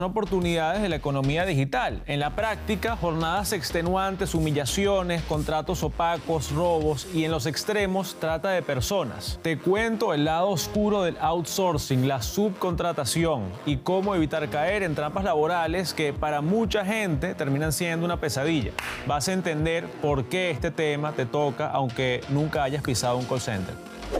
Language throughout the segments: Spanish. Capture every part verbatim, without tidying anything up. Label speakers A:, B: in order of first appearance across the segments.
A: oportunidades de la economía digital. En la práctica, jornadas extenuantes, humillaciones, contratos opacos, robos y en los extremos, trata de personas. Te cuento el lado oscuro del outsourcing, la subcontratación y cómo evitar caer en trampas laborales que para mucha gente terminan siendo una pesadilla. Vas a entender por qué este tema te toca aunque nunca hayas pisado un call center.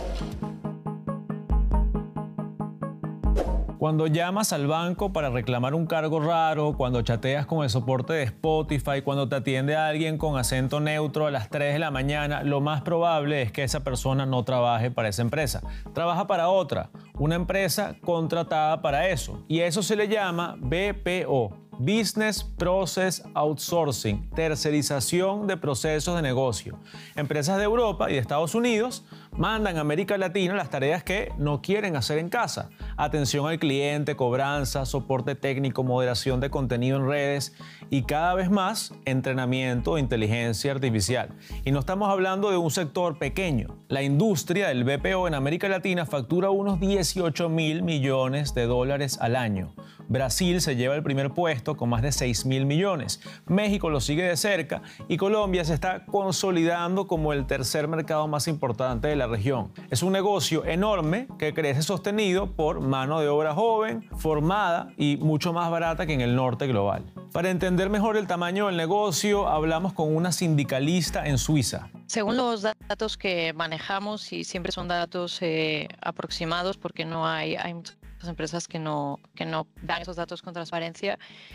A: Cuando llamas al banco para reclamar un cargo raro, cuando chateas con el soporte de Spotify, cuando te atiende a alguien con acento neutro a las tres de la mañana, lo más probable es que esa persona no trabaje para esa empresa. Trabaja para otra, una empresa contratada para eso. Y eso se le llama B P O. Business Process Outsourcing, tercerización de procesos de negocio. Empresas de Europa y de Estados Unidos mandan a América Latina las tareas que no quieren hacer en casa. Atención al cliente, cobranza, soporte técnico, moderación de contenido en redes y cada vez más entrenamiento de inteligencia artificial. Y no estamos hablando de un sector pequeño. La industria del B P O en América Latina factura unos dieciocho mil millones de dólares al año. Brasil se lleva el primer puesto con más de seis mil millones. México lo sigue de cerca y Colombia se está consolidando como el tercer mercado más importante de la región. Es un negocio enorme que crece sostenido por mano de obra joven, formada y mucho más barata que en el norte global. Para entender mejor el tamaño del negocio, hablamos con una sindicalista en Suiza.
B: Según los datos que manejamos, y siempre son datos eh, aproximados porque no hay, hay muchas empresas que no, que no dan esos datos con transparencia,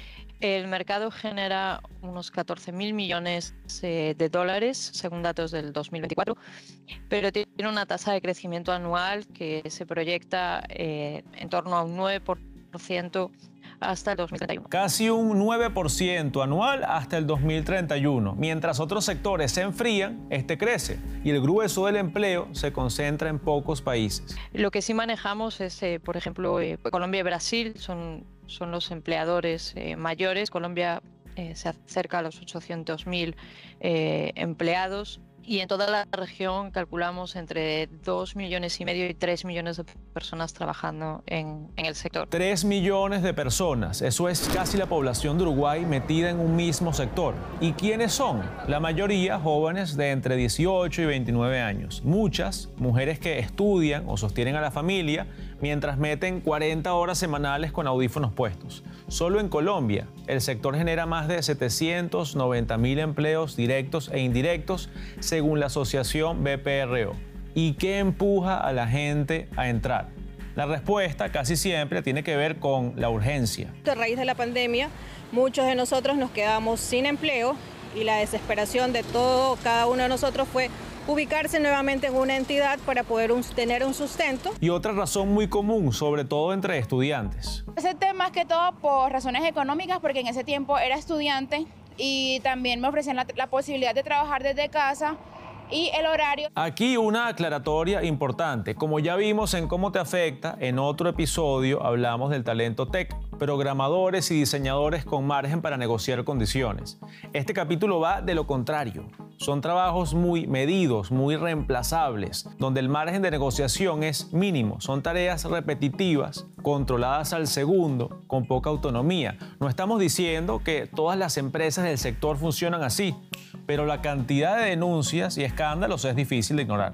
B: el mercado genera unos catorce mil millones eh, de dólares, según datos del dos mil veinticuatro, pero tiene una tasa de crecimiento anual que se proyecta eh, en torno a un nueve por ciento hasta el dos mil treinta y uno.
A: Casi un nueve por ciento anual hasta el dos mil treinta y uno. Mientras otros sectores se enfrían, este crece y el grueso del empleo se concentra en pocos países.
B: Lo que sí manejamos es, eh, por ejemplo, eh, Colombia y Brasil son, son los empleadores eh, mayores. Colombia eh, se acerca a los ochocientos mil eh, empleados. Y en toda la región calculamos entre dos millones y medio y tres millones de personas trabajando en, en el sector.
A: tres millones de personas, eso es casi la población de Uruguay metida en un mismo sector. ¿Y quiénes son? La mayoría jóvenes de entre dieciocho y veintinueve años. Muchas mujeres que estudian o sostienen a la familia mientras meten cuarenta horas semanales con audífonos puestos. Solo en Colombia, el sector genera más de setecientos noventa mil empleos directos e indirectos, según la asociación B P R O. ¿Y qué empuja a la gente a entrar? La respuesta casi siempre tiene que ver con la urgencia.
C: A raíz de la pandemia, muchos de nosotros nos quedamos sin empleo y la desesperación de todo, cada uno de nosotros fue ubicarse nuevamente en una entidad para poder un, tener un sustento.
A: Y otra razón muy común, sobre todo entre estudiantes.
D: Ese tema más que todo por razones económicas, porque en ese tiempo era estudiante y también me ofrecían la, la posibilidad de trabajar desde casa y el horario.
A: Aquí una aclaratoria importante. Como ya vimos en Cómo te afecta, en otro episodio hablamos del talento tech, programadores y diseñadores con margen para negociar condiciones. Este capítulo va de lo contrario. Son trabajos muy medidos, muy reemplazables, donde el margen de negociación es mínimo. Son tareas repetitivas, controladas al segundo, con poca autonomía. No estamos diciendo que todas las empresas del sector funcionan así, pero la cantidad de denuncias y escándalos es difícil de ignorar.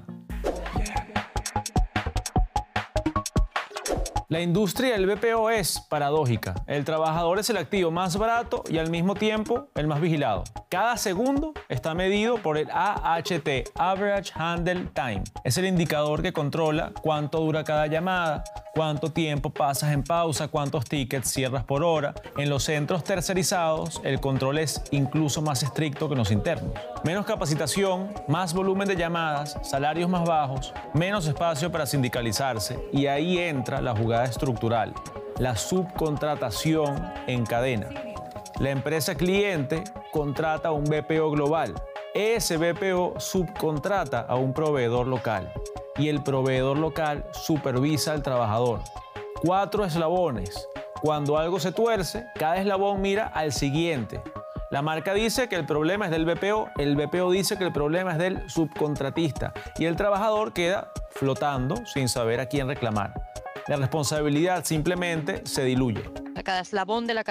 A: La industria del B P O es paradójica. El trabajador es el activo más barato y al mismo tiempo el más vigilado. Cada segundo está medido por el A H T, Average Handle Time. Es el indicador que controla cuánto dura cada llamada, cuánto tiempo pasas en pausa, cuántos tickets cierras por hora. En los centros tercerizados, el control es incluso más estricto que en los internos. Menos capacitación, más volumen de llamadas, salarios más bajos, menos espacio para sindicalizarse y ahí entra la jugada estructural, la subcontratación en cadena. La empresa cliente contrata a un B P O global. Ese B P O subcontrata a un proveedor local y el proveedor local supervisa al trabajador. Cuatro eslabones. Cuando algo se tuerce, cada eslabón mira al siguiente. La marca dice que el problema es del B P O, el B P O dice que el problema es del subcontratista y el trabajador queda flotando sin saber a quién reclamar. La responsabilidad simplemente se diluye.
B: Cada eslabón de la